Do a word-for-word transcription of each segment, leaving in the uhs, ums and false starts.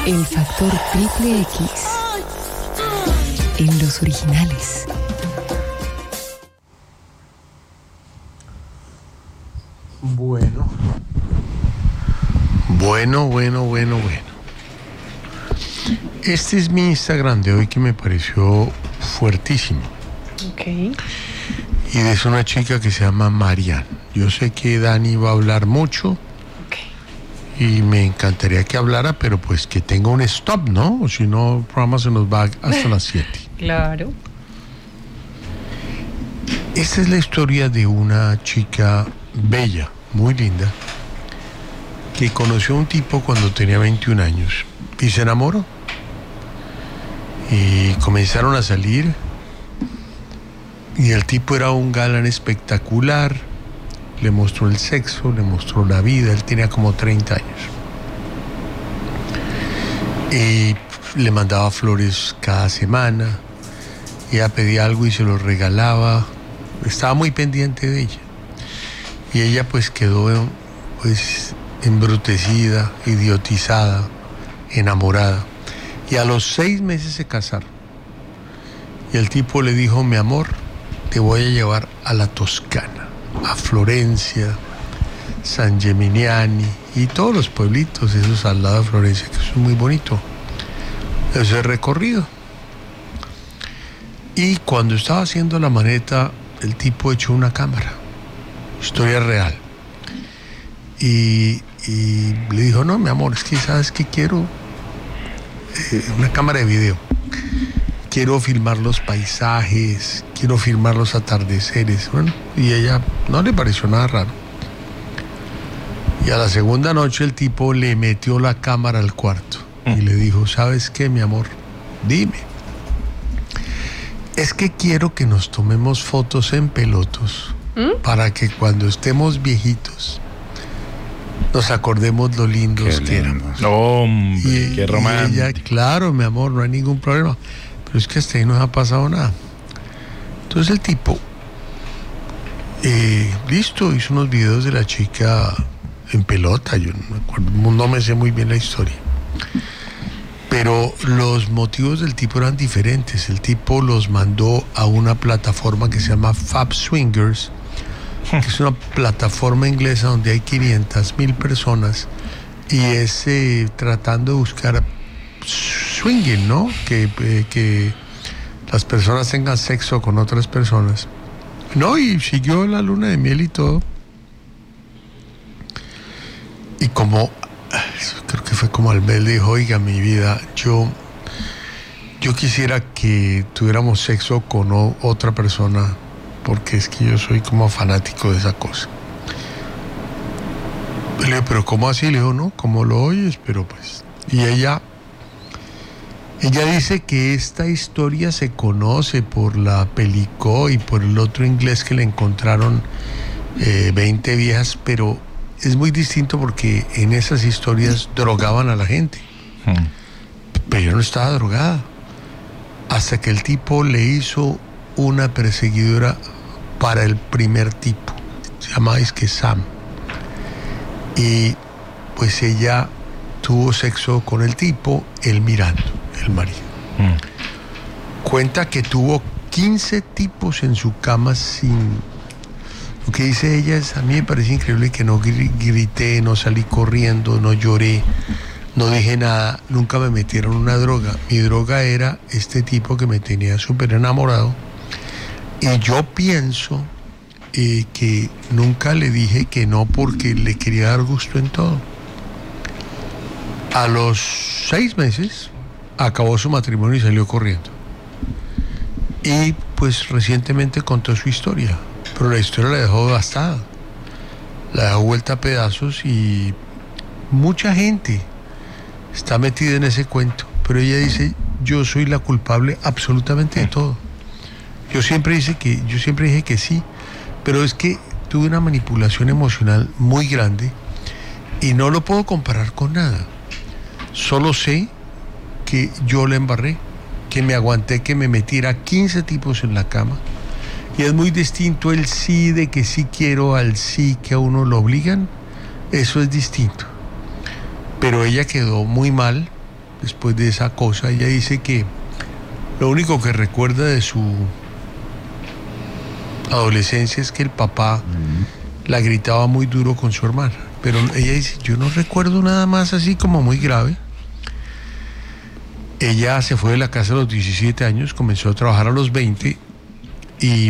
El factor triple X en los originales. Bueno. Bueno, bueno, bueno, bueno. Este es mi Instagram de hoy que me pareció fuertísimo. Ok. Y es una chica que se llama Marianne. Yo sé que Dani va a hablar mucho. Ok. Y me encantaría que hablara, pero pues que tenga un stop, ¿no? O si no, el programa se nos va hasta las siete. Claro. Esta es la historia de una chica bella, muy linda, que conoció a un tipo cuando tenía veintiún años y se enamoró. Y comenzaron a salir y el tipo era un galán espectacular. Le mostró el sexo, le mostró la vida. Él tenía como treinta años y le mandaba flores cada semana. Ella pedía algo y se lo regalaba. Estaba muy pendiente de ella y ella pues quedó pues embrutecida, idiotizada, enamorada. Y a los seis meses se casaron. Y el tipo le dijo: mi amor, te voy a llevar a la Toscana, a Florencia, San Gimignani y todos los pueblitos esos al lado de Florencia, que es muy bonito ese recorrido. Y cuando estaba haciendo la maleta, el tipo echó una cámara, historia real, y, y le dijo: no, mi amor, es que sabes que quiero eh, una cámara de video, quiero filmar los paisajes, quiero filmar los atardeceres. Bueno, y ella no le pareció nada raro. Y a la segunda noche el tipo le metió la cámara al cuarto y le dijo: ¿sabes qué, mi amor? Dime. Es que quiero que nos tomemos fotos en pelotos, ¿Mm? Para que cuando estemos viejitos nos acordemos lo lindos qué que lindo. éramos. Hombre, y, qué romántico. Y ella, claro, mi amor, no hay ningún problema. Pero es que hasta ahí no ha pasado nada. Entonces el tipo, eh, listo, hizo unos videos de la chica en pelota. Yo no me acuerdo, no me sé muy bien la historia. Pero los motivos del tipo eran diferentes. El tipo los mandó a una plataforma que se llama Fab Swingers, que es una plataforma inglesa donde hay quinientas mil personas y es eh, tratando de buscar swinging, ¿no? Que, eh, que las personas tengan sexo con otras personas. No, y siguió la luna de miel y todo. Y como, creo que fue como al mes, le dijo: oiga, mi vida, yo, yo quisiera que tuviéramos sexo con o, otra persona, porque es que yo soy como fanático de esa cosa. Le digo: pero ¿cómo así? Le dijo: no, ¿cómo lo oyes? Pero pues... Y ella... Ella dice que esta historia se conoce por la Pelicó y por el otro inglés que le encontraron eh, veinte viejas, pero es muy distinto porque en esas historias drogaban a la gente. Hmm. Pero ella no estaba drogada. Hasta que el tipo le hizo una perseguidora para el primer tipo. Se llama es que Sam. Y pues ella tuvo sexo con el tipo, él mirando. El marido. Mm. Cuenta que tuvo quince tipos en su cama sin... Lo que dice ella es: a mí me parece increíble que no grité, no salí corriendo, no lloré, no dije nada, nunca me metieron una droga. Mi droga era este tipo que me tenía súper enamorado. Y yo pienso eh, que nunca le dije que no porque le quería dar gusto en todo. A los seis meses... acabó su matrimonio y salió corriendo. Y pues recientemente contó su historia, pero la historia la dejó devastada, la dejó vuelta a pedazos y mucha gente está metida en ese cuento. Pero ella dice: yo soy la culpable absolutamente de todo. Yo siempre dije que, yo siempre dije que sí, pero es que tuve una manipulación emocional muy grande y no lo puedo comparar con nada. Solo sé que yo le embarré, que me aguanté que me metiera quince tipos en la cama. Y es muy distinto el sí de que sí quiero al sí que a uno lo obligan. Eso es distinto. Pero ella quedó muy mal después de esa cosa. Ella dice que lo único que recuerda de su adolescencia es que el papá mm. la gritaba muy duro con su hermana. Pero ella dice, yo no recuerdo nada más así como muy grave. Ella se fue de la casa a los diecisiete años, comenzó a trabajar a los veinte y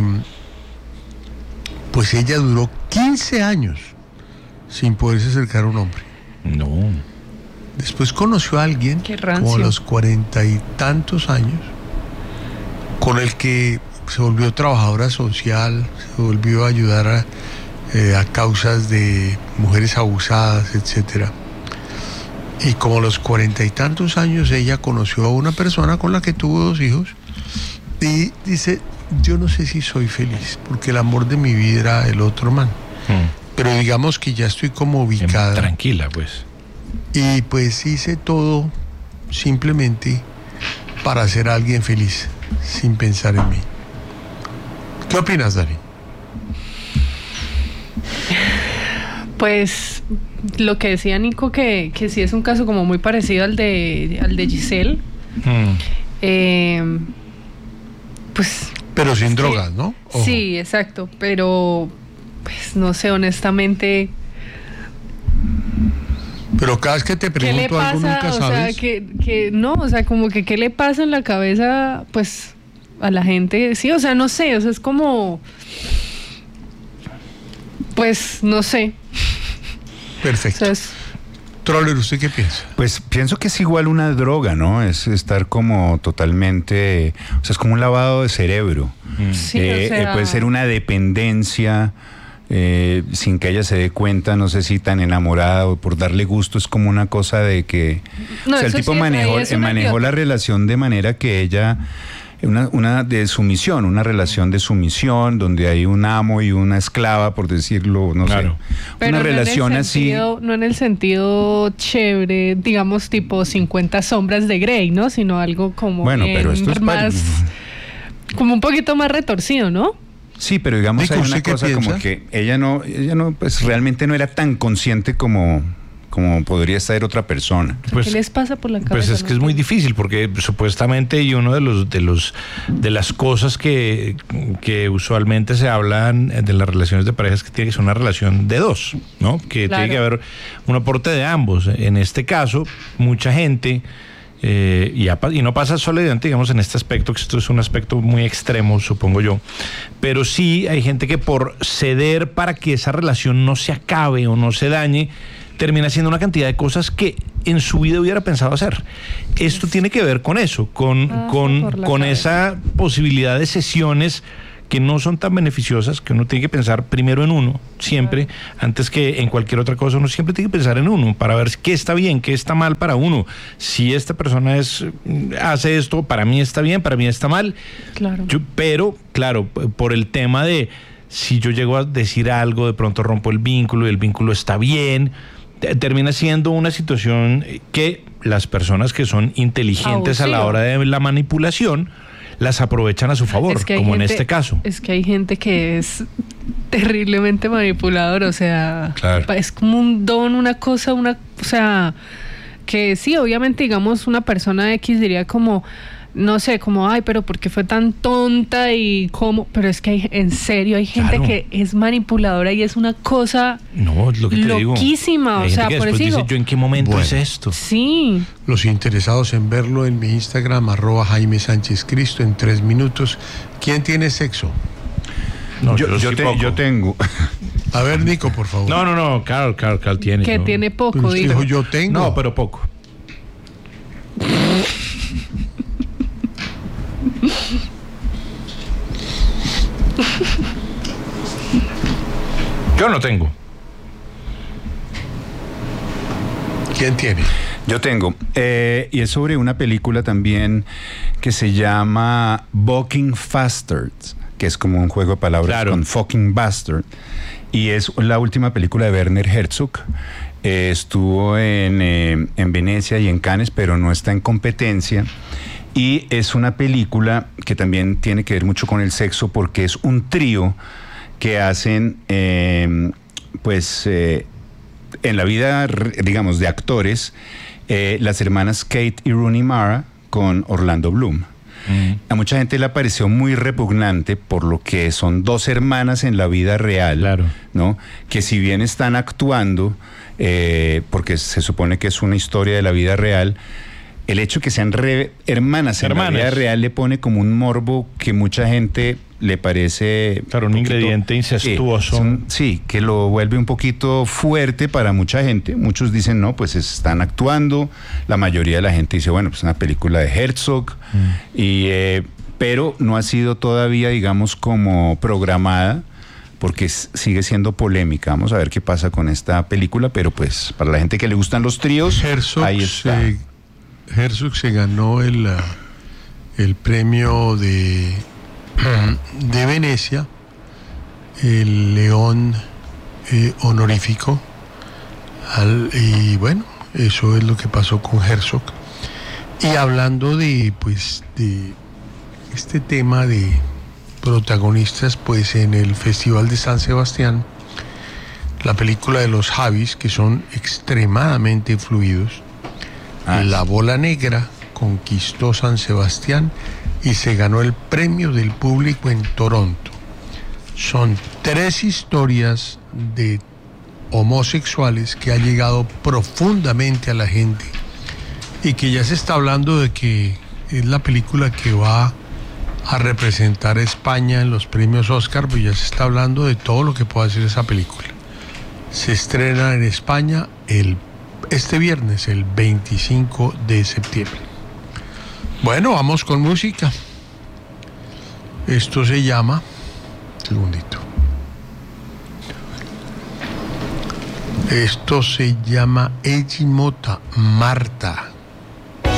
pues ella duró quince años sin poderse acercar a un hombre. No. Después conoció a alguien como a los cuarenta y tantos años, con el que se volvió trabajadora social, se volvió a ayudar a, eh, a causas de mujeres abusadas, etcétera. Y como a los cuarenta y tantos años ella conoció a una persona con la que tuvo dos hijos y dice, yo no sé si soy feliz, porque el amor de mi vida era el otro man. Hmm. Pero digamos que ya estoy como ubicada. Tranquila, pues. Y pues hice todo simplemente para ser alguien feliz, sin pensar en mí. ¿Qué opinas, Dani? Pues lo que decía Nico, que, que sí es un caso como muy parecido al de, al de Giselle. Hmm. Eh, pues... Pero sin sí, drogas, ¿no? Ojo. Sí, exacto. Pero, pues no sé, honestamente... Pero cada vez que te pregunto algo nunca sabes. O sea, que, que no, o sea, como que qué le pasa en la cabeza, pues, a la gente. Sí, o sea, no sé, o sea, es como... Pues, no sé. Perfecto. O sea, es... Troller, ¿usted qué piensa? Pues pienso que es igual una droga, ¿no? Es estar como totalmente... O sea, es como un lavado de cerebro. Mm. Sí, eh, o sea... eh, puede ser una dependencia... Eh, sin que ella se dé cuenta, no sé si tan enamorada o por darle gusto, es como una cosa de que no, o sea, el tipo sí, manejó, manejó la relación de manera que ella, una, una de sumisión, una relación de sumisión donde hay un amo y una esclava, por decirlo, no claro. sé, pero una no relación en el así, sentido, no en el sentido chévere, digamos tipo cincuenta sombras de Grey, ¿no? Sino algo como bueno, pero esto es más, para... como un poquito más retorcido, ¿no? Sí, pero digamos hay una cosa como que ella no, ella no, pues realmente no era tan consciente como, como podría ser otra persona. Pues, ¿qué les pasa por la cabeza? Pues es que es muy difícil porque supuestamente y uno de los de los de las cosas que, que usualmente se hablan de las relaciones de parejas que tiene que ser una relación de dos, ¿no? Que claro. tiene que haber un aporte de ambos. En este caso, mucha gente Eh, y, a, y no pasa solamente, digamos, en este aspecto, que esto es un aspecto muy extremo, supongo yo, pero sí hay gente que por ceder para que esa relación no se acabe o no se dañe, termina haciendo una cantidad de cosas que en su vida hubiera pensado hacer. Esto tiene que ver con eso, con, ah, con, con esa posibilidad de sesiones que no son tan beneficiosas, que uno tiene que pensar primero en uno, siempre, antes que en cualquier otra cosa. Uno siempre tiene que pensar en uno, para ver qué está bien, qué está mal para uno. Si esta persona es hace esto, para mí está bien, para mí está mal. Claro. Yo, pero, claro, por el tema de si yo llego a decir algo, de pronto rompo el vínculo y el vínculo está bien, termina siendo una situación que las personas que son inteligentes Abusivo. a la hora de la manipulación las aprovechan a su favor, es que como gente, en este caso. Es que hay gente que es terriblemente manipuladora, o sea, claro. es como un don, una cosa, una, o sea, que sí, obviamente, digamos, una persona X diría como, no sé, como, ay, pero ¿por qué fue tan tonta y cómo? Pero es que hay, en serio hay gente claro. que es manipuladora y es una cosa no, es lo que te loquísima, digo. o sea, por eso dice, digo, yo en qué momento bueno, es esto. Sí. Los interesados en verlo en mi Instagram, arroba Jaime Sánchez Cristo, en tres minutos. ¿Quién tiene sexo? No, yo, yo, yo, te, yo tengo. A ver, Nico, por favor. No, no, no, Carl, Carl, Carl tiene. Que no. tiene poco, digo. digo. Yo tengo. No, pero poco. Yo no tengo. ¿Quién tiene? Yo tengo. Eh, y es sobre una película también que se llama Bucking Faster, que es como un juego de palabras claro. con fucking bastard. Y es la última película de Werner Herzog. Eh, estuvo en, eh, en Venecia y en Cannes, pero no está en competencia. Y es una película que también tiene que ver mucho con el sexo porque es un trío que hacen, eh, pues, eh, en la vida, digamos, de actores eh, las hermanas Kate y Rooney Mara con Orlando Bloom. Mm. A mucha gente le pareció muy repugnante por lo que son dos hermanas en la vida real, claro, ¿no? Que si bien están actuando, eh, porque se supone que es una historia de la vida real, el hecho que sean re hermanas en hermanas. la vida real le pone como un morbo que mucha gente le parece... Claro, un, un poquito, ingrediente incestuoso. Eh, un, sí, que lo vuelve un poquito fuerte para mucha gente. Muchos dicen, no, pues están actuando. La mayoría de la gente dice, bueno, pues una película de Herzog. Mm. Y, eh, pero no ha sido todavía, digamos, como programada, porque sigue siendo polémica. Vamos a ver qué pasa con esta película, pero pues para la gente que le gustan los tríos, Herzog ahí está. Se, Herzog se ganó el, el premio de... de Venecia, el León eh, honorífico, al, y bueno, eso es lo que pasó con Herzog. Y hablando de pues de este tema de protagonistas, pues en el Festival de San Sebastián, la película de los Javis, que son extremadamente fluidos, ah, La Bola Negra conquistó San Sebastián y se ganó el premio del público en Toronto. Son tres historias de homosexuales que ha llegado profundamente a la gente y que ya se está hablando de que es la película que va a representar a España en los premios Oscar, pues ya se está hablando de todo lo que puede hacer esa película. Se estrena en España el, este viernes, el veinticinco de septiembre. Bueno, vamos con música. Esto se llama... Segundito. Esto se llama Ejimota, Marta.